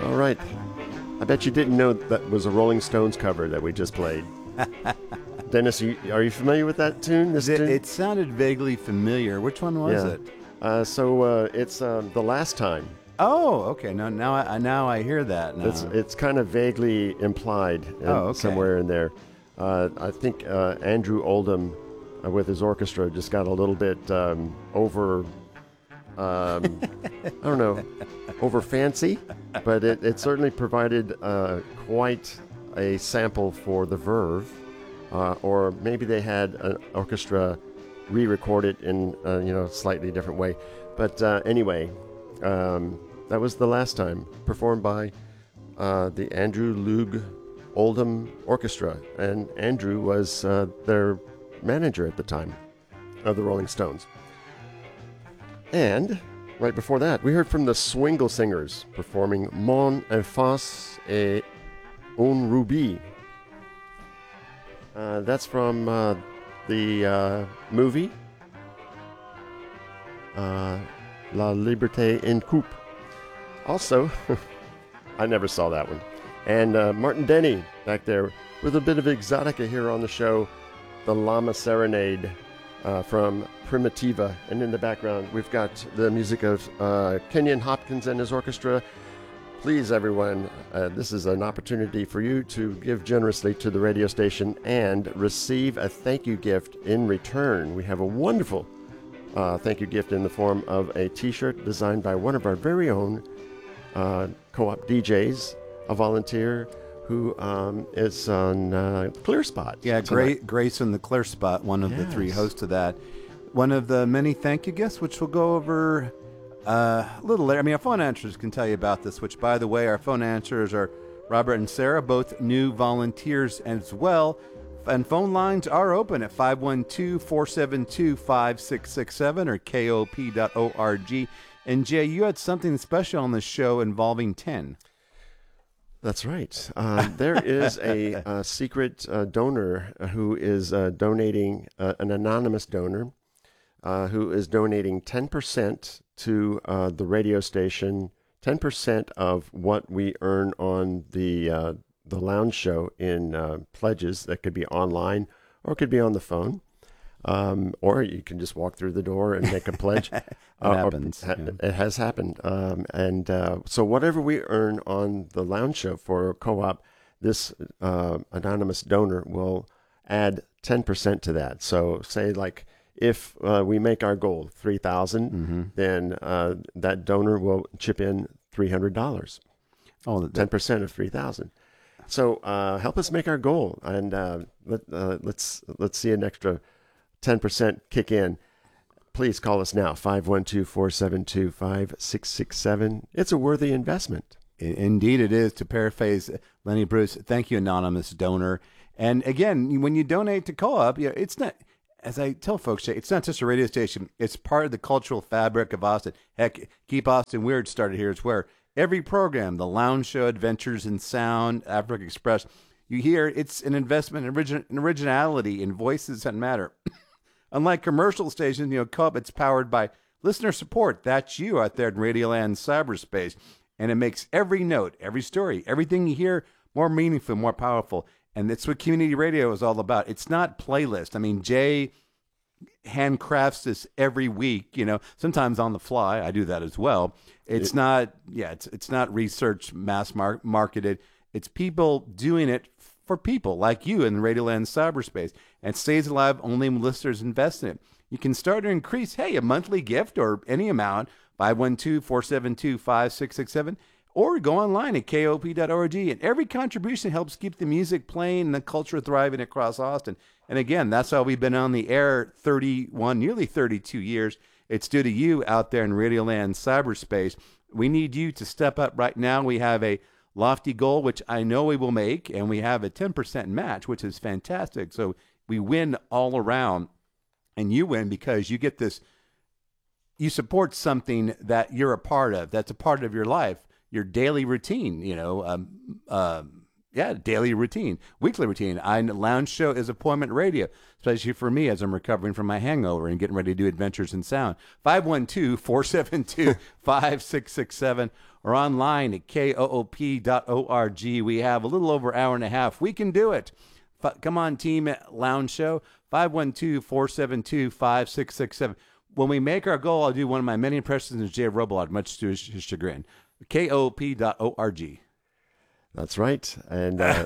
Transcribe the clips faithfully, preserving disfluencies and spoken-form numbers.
All right. I bet you didn't know that was a Rolling Stones cover that we just played. Dennis, you, are you familiar with that tune? This it, tune? it sounded vaguely familiar. Which one was yeah. it? Uh, so uh, it's uh, The Last Time. Oh, okay. Now, now, I now I hear that. Now. It's it's kind of vaguely implied in, oh, okay. somewhere in there. Uh, I think uh, Andrew Oldham, uh, with his orchestra, just got a little bit um, over. Um, I don't know, over fancy, but it, it certainly provided uh, quite a sample for the Verve, uh, or maybe they had an orchestra re-record it in a you know slightly different way. But uh, anyway, um, that was The Last Time, performed by uh, the Andrew Loog Oldham Orchestra, and Andrew was uh, their manager at the time of the Rolling Stones. And right before that, we heard from the Swingle Singers performing Mon enfance est un rubis. Uh, that's from uh, the uh, movie uh, La Liberté en Coupe. Also, I never saw that one. And uh, Martin Denny back there with a bit of exotica here on the show, the Llama Serenade uh, from Primitiva. And in the background, we've got the music of uh, Kenyon Hopkins and his orchestra. Please, everyone, uh, this is an opportunity for you to give generously to the radio station and receive a thank you gift in return. We have a wonderful uh, thank you gift in the form of a t-shirt designed by one of our very own uh, co-op D Js, a volunteer who um, is on uh, Clear Spot. Yeah, Gra- Grace in the Clear Spot, one of yes. the three hosts of that. One of the many thank you gifts, which we'll go over uh, a little later. I mean, our phone answers can tell you about this, which, by the way, our phone answers are Robert and Sarah, both new volunteers as well. And phone lines are open at five one two, four seven two, five six six seven or K O P dot org. And Jay, you had something special on this show involving ten. That's right. Uh, there is a, a secret uh, donor who is uh, donating, uh, an anonymous donor, uh, who is donating ten percent to uh, the radio station, ten percent of what we earn on the uh, the lounge show in uh, pledges that could be online or it could be on the phone. Um, or you can just walk through the door and make a pledge. it uh, happens. Ha- yeah. It has happened. Um, and uh, so whatever we earn on the lounge show for co-op, this uh, anonymous donor will add ten percent to that. So say like if uh, we make our goal three thousand dollars, mm-hmm. then uh, that donor will chip in three hundred dollars. Oh, that, ten percent of three thousand dollars. So uh, help us make our goal. And uh, let, uh, let's let's see an extra ten percent kick in. Please call us now, five one two, four seven two, five six six seven. It's a worthy investment. Indeed it is. To paraphrase Lenny Bruce, thank you, anonymous donor. And again, when you donate to Co-op, you know, it's not, as I tell folks, it's not just a radio station. It's part of the cultural fabric of Austin. Heck, Keep Austin Weird started here. It's where every program, the Lounge Show, Adventures in Sound, Africa Express, you hear it's an investment in, origin- in originality, in voices that matter. Unlike commercial stations, you know, Co-op, it's powered by listener support. That's you out there in Radioland cyberspace. And it makes every note, every story, everything you hear more meaningful, more powerful. And that's what community radio is all about. It's not playlist. I mean, Jay handcrafts this every week, you know, sometimes on the fly. I do that as well. It's it, not, yeah, it's it's not research, mass mar- marketed. It's people doing it for people like you in the Radioland cyberspace. And it stays alive only when listeners invest in it. You can start to increase, hey, a monthly gift or any amount, five one two, four seven two, five six six seven, or go online at K O P dot org. And every contribution helps keep the music playing and the culture thriving across Austin. And again, that's how we've been on the air thirty-one, nearly thirty-two years. It's due to you out there in Radioland cyberspace. We need you to step up right now. We have a lofty goal, which I know we will make, and we have a ten percent match, which is fantastic. So we win all around, and you win because you get this, you support something that you're a part of, that's a part of your life, your daily routine, you know, um, um, Yeah, daily routine, weekly routine. I Lounge Show is appointment radio, especially for me as I'm recovering from my hangover and getting ready to do adventures in sound. five one two, four seven two, five six six seven or online at koop dot org. We have a little over an hour and a half. We can do it. F- come on, team at Lounge Show, five one two, four seven two, five six six seven. When we make our goal, I'll do one of my many impressions of Jay Robillard, much to his, his chagrin. koop dot org. That's right. And uh,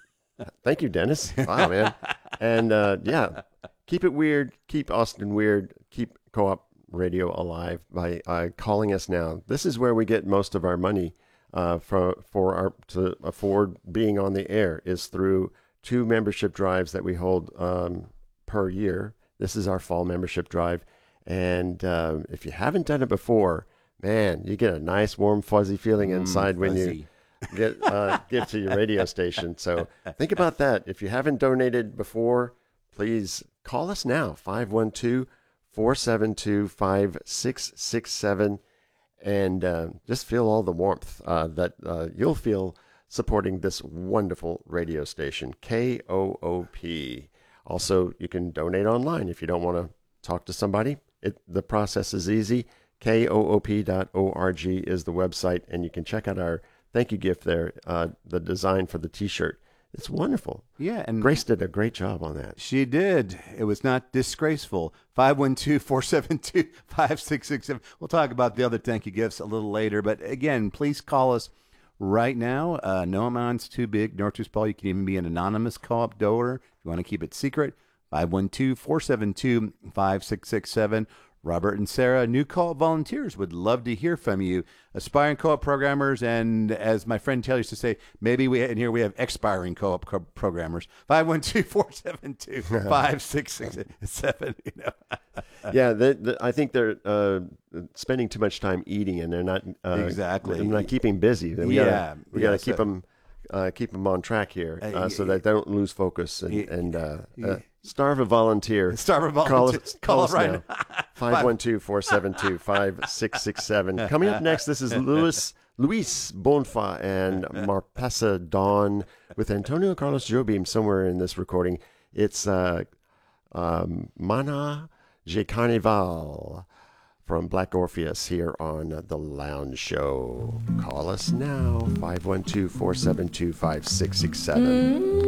thank you, Dennis. Wow, man. And uh, yeah, keep it weird. Keep Austin weird. Keep Co-op Radio alive by uh, calling us now. This is where we get most of our money uh, for, for our to afford being on the air is through two membership drives that we hold um, per year. This is our fall membership drive. And uh, if you haven't done it before, man, you get a nice, warm, fuzzy feeling inside mm, when you get uh, get to your radio station. So think about that. If you haven't donated before, please call us now, five one two, four seven two, five six six seven, and uh, just feel all the warmth uh, that uh, you'll feel supporting this wonderful radio station, K O O P. Also, you can donate online if you don't want to talk to somebody. It, the process is easy. koop dot org is the website, and you can check out our thank you gift there, uh, the design for the T-shirt. It's wonderful. Yeah, and Grace did a great job on that. She did. It was not disgraceful. five one two, four seven two, five six six seven. We'll talk about the other thank you gifts a little later, but again, please call us right now. Uh, no amount's too big nor too small. You can even be an anonymous co-op donor if you want to keep it secret. five one two, four seven two, five six six seven. Robert and Sarah, new co-op volunteers, would love to hear from you. Aspiring co-op programmers, and as my friend Taylor used to say, maybe we in here we have expiring co-op co- programmers. five one two, four seven two, five six six seven. You know. Yeah, they, they, I think they're uh, spending too much time eating, and they're not uh, exactly. They're not keeping busy. We yeah, gotta, we yeah, got to so, keep them. Uh, keep them on track here uh, uh, so that they don't lose focus and, and uh, uh, starve a volunteer. Starve a volunteer. Call us, call call us right now. five one two, four seven two, five six six seven. Coming up next, this is Luis, Luis Bonfa and Marpessa Dawn with Antonio Carlos Jobim somewhere in this recording. It's uh, um, Mana Je Carnival from Black Orpheus here on The Lounge Show. Call us now, five one two, four seven two, five six six seven.